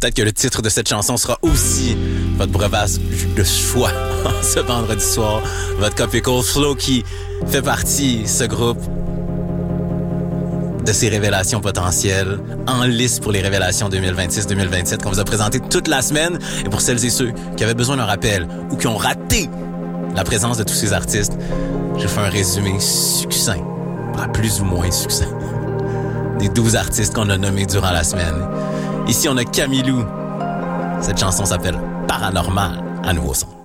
Peut-être que le titre de cette chanson sera aussi votre breuvage de choix ce vendredi soir. Votre copie Coldflow qui fait partie, ce groupe, de ces révélations potentielles, en lice pour les révélations 2026-2027 qu'on vous a présenté toute la semaine. Et pour celles et ceux qui avaient besoin d'un rappel ou qui ont raté la présence de tous ces artistes, je fais un résumé succinct, plus ou moins succinct, des 12 artistes qu'on a nommés durant la semaine. Ici, on a Camilou. Cette chanson s'appelle Paranormal à Nouveau Son.